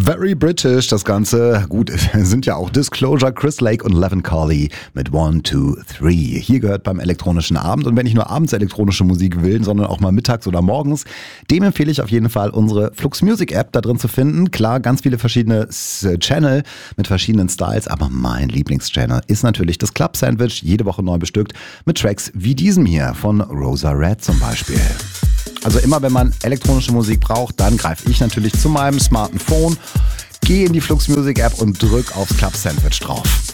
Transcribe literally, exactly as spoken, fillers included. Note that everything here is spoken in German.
Very British, das Ganze. Gut, es sind ja auch Disclosure, Chris Lake und Levin Carley mit One, Two, Three. Hier gehört beim elektronischen Abend. Und wenn ich nur abends elektronische Musik will, sondern auch mal mittags oder morgens, dem empfehle ich auf jeden Fall unsere Flux Music App da drin zu finden. Klar, ganz viele verschiedene Channel mit verschiedenen Styles, aber mein Lieblingschannel ist natürlich das Club Sandwich, jede Woche neu bestückt mit Tracks wie diesem hier von Rosa Red zum Beispiel. Also immer wenn man elektronische Musik braucht, dann greife ich natürlich zu meinem smarten Phone, gehe in die Flux Music App und drück aufs Club Sandwich drauf.